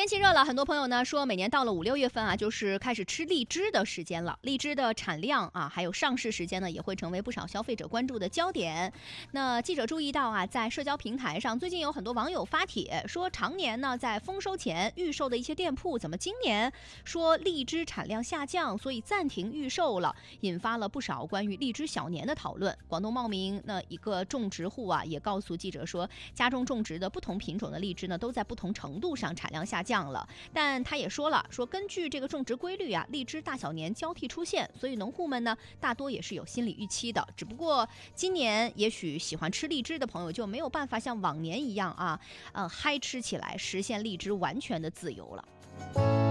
天气热了，很多朋友呢说，每年到了5、6月份啊，就是开始吃荔枝的时间了。荔枝的产量啊，还有上市时间呢，也会成为不少消费者关注的焦点。那记者注意到啊，在社交平台上，最近有很多网友发帖说，常年呢在丰收前预售的一些店铺，怎么今年说荔枝产量下降，所以暂停预售了，引发了不少关于荔枝小年的讨论。广东茂名那一个种植户啊，也告诉记者说，家中种植的不同品种的荔枝呢，都在不同程度上产量下降了。但他也说了，说根据这个种植规律啊，荔枝大小年交替出现，所以农户们呢大多也是有心理预期的。只不过今年也许喜欢吃荔枝的朋友就没有办法像往年一样啊，嗨吃起来，实现荔枝完全的自由了。